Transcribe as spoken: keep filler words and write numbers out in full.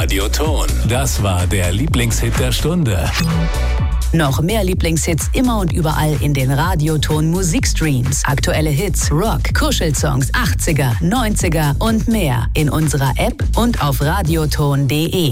Radioton. Das war der Lieblingshit der Stunde. Noch mehr Lieblingshits immer und überall in den Radioton Musikstreams. Aktuelle Hits, Rock, Kuschelsongs, achtziger, neunziger und mehr in unserer App und auf radioton punkt de.